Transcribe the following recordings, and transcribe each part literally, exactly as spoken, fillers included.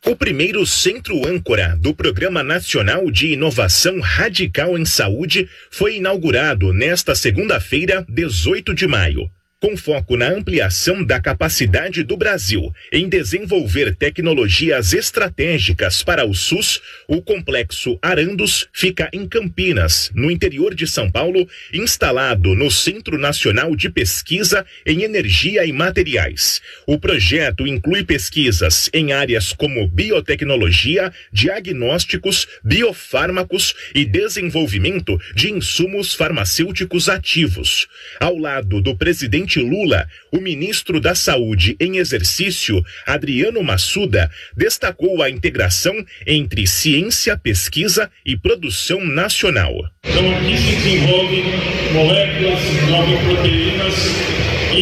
O primeiro centro âncora do Programa Nacional de Inovação Radical em Saúde foi inaugurado nesta segunda-feira, dezoito de maio. Com foco na ampliação da capacidade do Brasil em desenvolver tecnologias estratégicas para o SUS, o Complexo Arandos fica em Campinas, no interior de São Paulo, instalado no Centro Nacional de Pesquisa em Energia e Materiais. O projeto inclui pesquisas em áreas como biotecnologia, diagnósticos, biofármacos e desenvolvimento de insumos farmacêuticos ativos. Ao lado do presidente Lula, o ministro da Saúde em exercício, Adriano Massuda, destacou a integração entre ciência, pesquisa e produção nacional. Então aqui se desenvolve moléculas, se desenvolvem proteínas e,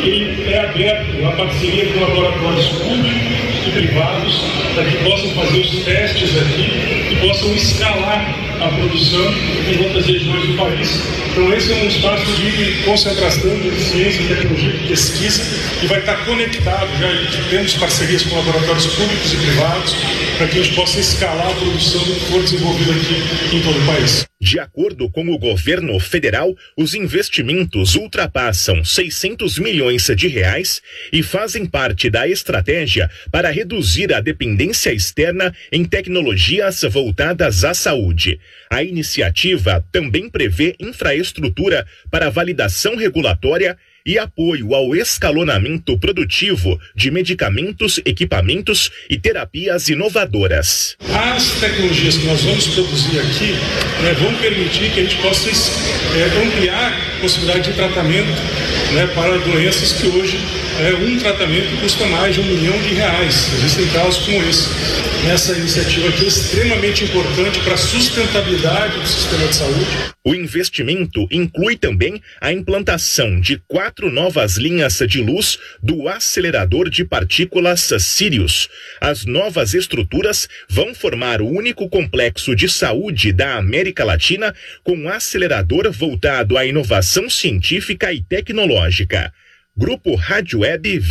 e é aberto a parceria com laboratórios públicos e privados para que possam fazer os testes aqui e possam escalar a produção em outras regiões do país. Então esse é um espaço de concentração de ciência, tecnologia e pesquisa e vai estar conectado, já temos parcerias com laboratórios públicos e privados para que a gente possa escalar a produção que for desenvolvida aqui em todo o país. De acordo com o governo federal, os investimentos ultrapassam seiscentos milhões de reais e fazem parte da estratégia para reduzir a dependência externa em tecnologias voltadas à saúde. A iniciativa também prevê infraestrutura para validação regulatória e apoio ao escalonamento produtivo de medicamentos, equipamentos e terapias inovadoras. As tecnologias que nós vamos produzir aqui né, vão permitir que a gente possa é, ampliar a possibilidade de tratamento né, para doenças que hoje é, um tratamento custa mais de um milhão de reais. Existem casos como esse. Essa iniciativa aqui é extremamente importante para a sustentabilidade do sistema de saúde. O investimento inclui também a implantação de quatro novas linhas de luz do acelerador de partículas Sirius. As novas estruturas vão formar o único complexo de saúde da América Latina com um acelerador voltado à inovação científica e tecnológica. Grupo Rádio Web